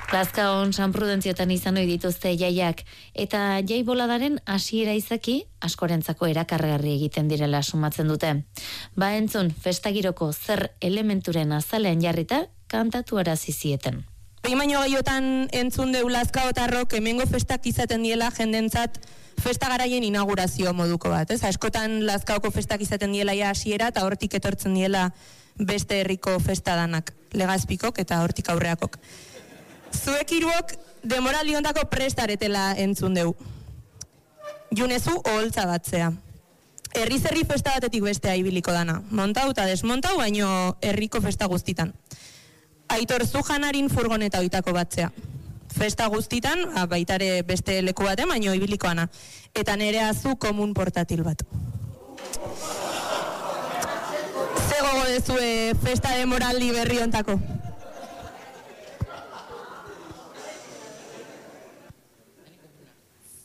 Lazkaon San Prudentziotan izan ohi dituzte jaiak, eta jai boladaren hasiera izaki askorentzako erakargarri egiten direla sumatzen dute. Ba entzun, festagiroko zer elementuren azalean jarrita kantatu arazi zieten. Behin baino gehiotan entzun deu lazkaotarrok hemengo festak izaten diela jendentzat festa garaien inaugurazio moduko bat, ez? Askotan Lazkaoko festak izaten diela ja hasiera eta hortik etortzen diela beste herriko festa danak, Legazpikok eta hortik aurreakok. Zuek hiruok denboraldi hontako prestaretela entzun deu. Junezu oholtza batzea. Herri festa batetik bestea ibiliko dana. Montau eta desmontau, baino herriko festa guztitan. Aitor Zujanarin furgoneta oitako batzea. Festa guztitan, baitare beste leku batean, baino ibilikoana. Eta Nerea Zu komun portatil bat. Ze gogo dezue festa denboraldi berri hontako?